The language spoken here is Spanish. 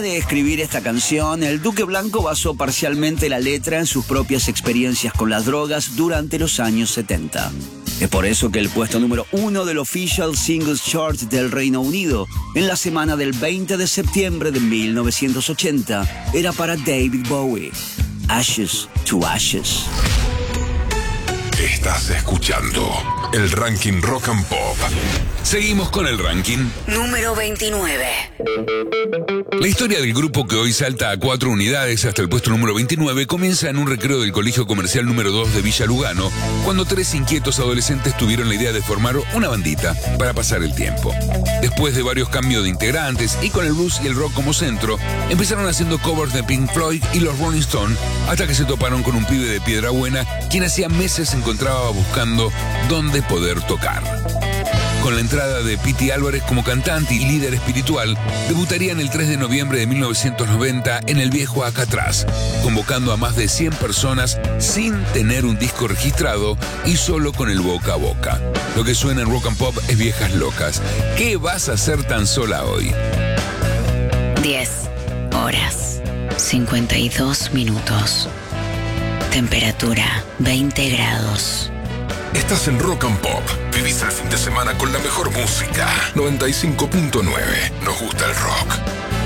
hora de escribir esta canción, el Duque Blanco basó parcialmente la letra en sus propias experiencias con las drogas durante los años 70. Es por eso que el puesto número 1 del Official Singles Chart del Reino Unido en la semana del 20 de septiembre de 1980 era para David Bowie, Ashes to Ashes. Estás escuchando el Ranking Rock and Pop. Seguimos con el ranking. Número 29. La historia del grupo, que hoy salta a 4 unidades hasta el puesto número 29, comienza en un recreo del Colegio Comercial número 2 de Villa Lugano, cuando 3 inquietos adolescentes tuvieron la idea de formar una bandita para pasar el tiempo. Después de varios cambios de integrantes y con el blues y el rock como centro, empezaron haciendo covers de Pink Floyd y los Rolling Stones, hasta que se toparon con un pibe de Piedrabuena, quien hacía meses se encontraba buscando dónde poder tocar. Con la entrada de Piti Álvarez como cantante y líder espiritual, debutarían el 3 de noviembre de 1990 en el viejo Alcatraz, convocando a más de 100 personas sin tener un disco registrado y solo con el boca a boca. Lo que suena en Rock and Pop es Viejas Locas. ¿Qué vas a hacer tan sola hoy? 10 horas, 52 minutos. Temperatura 20 grados. Estás en Rock and Pop. Vivís el fin de semana con la mejor música. 95.9. Nos gusta el rock.